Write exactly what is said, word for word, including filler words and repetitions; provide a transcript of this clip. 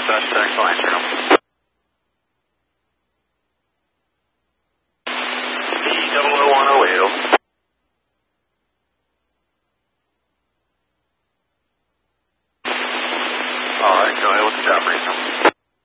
Dispatch, tax line, channel. B double oh one oh eight. Alright, go ahead with the job, Regional.